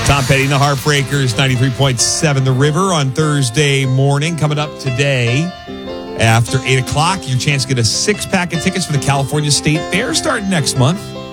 Tom Petty and the Heartbreakers, 93.7 The River on Thursday morning. Coming up today after 8 o'clock, your chance to get a 6-pack of tickets for the California State Fair starting next month.